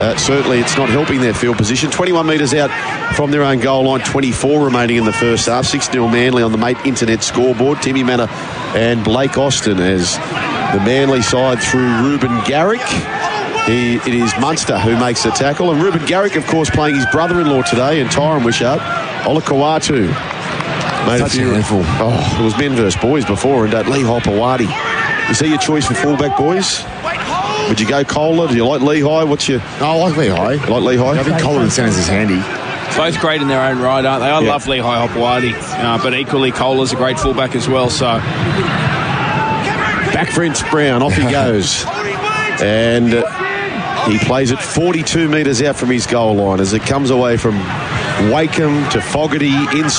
Certainly it's not helping their field position. 21 metres out from their own goal line, 24 remaining in the first half. 6-0 Manly on the Mate Internet scoreboard. Timmy Manor and Blake Austin as the Manly side through Ruben Garrick. It is Munster who makes the tackle, and Ruben Garrick, of course, playing his brother-in-law today, and Tyron Wishart. Olakau'atu made a few. It was men versus boys before, and Lehigh Pawadi. You see your choice for fullback, boys? Would you go Kohler? Do you like Lehigh? I like Lehigh. You like Lehigh? I think Kohler and Sanders is handy. Both great in their own right, aren't they? I love Lehigh Hopewadi, but equally Kohler's a great fullback as well. So back for Ince Brown. Off he goes. And he plays it 42 metres out from his goal line as it comes away from Wakeham to Fogarty inside.